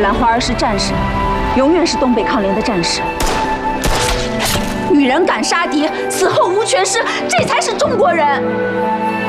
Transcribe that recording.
兰花儿是战士，永远是东北抗联的战士。女人敢杀敌，死后无全尸，这才是中国人。